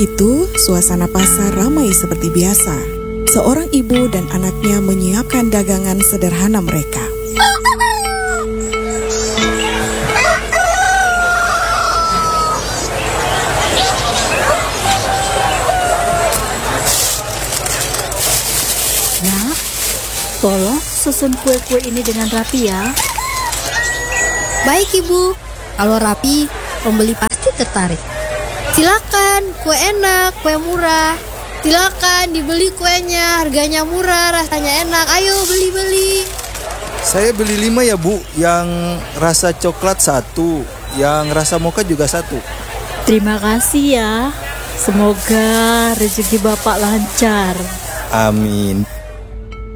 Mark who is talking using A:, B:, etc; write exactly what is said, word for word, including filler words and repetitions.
A: itu, suasana pasar ramai seperti biasa. Seorang ibu dan anaknya menyiapkan dagangan sederhana mereka.
B: Nak, tolong susun kue-kue ini dengan rapi ya.
C: Baik Ibu, kalau rapi, pembeli pasti tertarik. Silakan, kue enak, kue murah. Silakan dibeli kuenya, harganya murah, rasanya enak. Ayo beli-beli.
D: Saya beli lima ya Bu, yang rasa coklat satu, yang rasa mocha juga satu.
B: Terima kasih ya. Semoga rezeki Bapak lancar.
D: Amin.